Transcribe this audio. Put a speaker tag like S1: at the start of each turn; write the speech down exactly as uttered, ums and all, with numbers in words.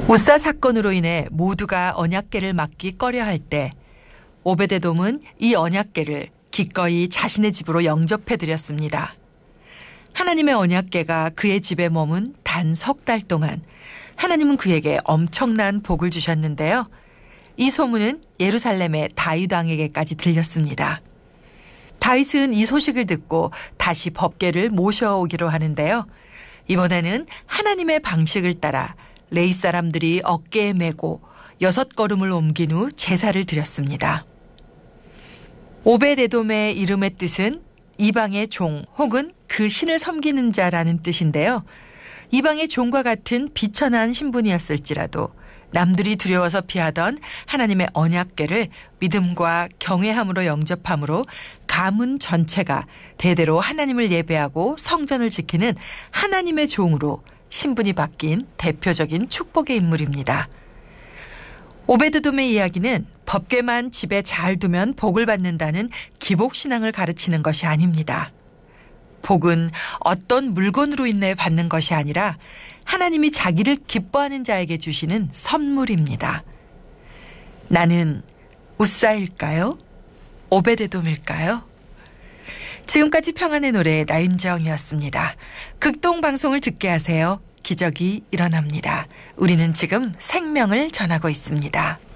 S1: 우사 사건으로 인해 모두가 언약궤를 맡기 꺼려할 때 오베데돔은 이 언약궤를 기꺼이 자신의 집으로 영접해드렸습니다. 하나님의 언약궤가 그의 집에 머문 단 석 달 동안 하나님은 그에게 엄청난 복을 주셨는데요. 이 소문은 예루살렘의 다윗 왕에게까지 들렸습니다. 다윗은 이 소식을 듣고 다시 법궤를 모셔오기로 하는데요. 이번에는 하나님의 방식을 따라 레위 사람들이 어깨에 메고 여섯 걸음을 옮긴 후 제사를 드렸습니다. 오베데돔의 이름의 뜻은 이방의 종 혹은 그 신을 섬기는 자라는 뜻인데요. 이방의 종과 같은 비천한 신분이었을지라도 남들이 두려워서 피하던 하나님의 언약궤를 믿음과 경외함으로 영접함으로 가문 전체가 대대로 하나님을 예배하고 성전을 지키는 하나님의 종으로 신분이 바뀐 대표적인 축복의 인물입니다. 오베데돔의 이야기는 법궤만 집에 잘 두면 복을 받는다는 기복신앙을 가르치는 것이 아닙니다. 복은 어떤 물건으로 인해 받는 것이 아니라 하나님이 자기를 기뻐하는 자에게 주시는 선물입니다. 나는 우사일까요? 오베데돔일까요? 지금까지 평안의 노래 나윤정이었습니다. 극동방송을 듣게 하세요. 기적이 일어납니다. 우리는 지금 생명을 전하고 있습니다.